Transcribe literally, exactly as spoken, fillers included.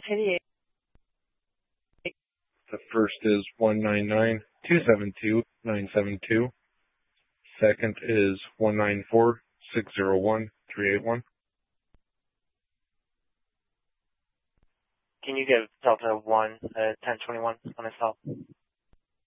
eighty-eight. The first is one nine nine, two seven two, nine seven two. Second is one nine four, six zero one, three eight one. Can you give Delta one, uh, ten twenty-one on his cell?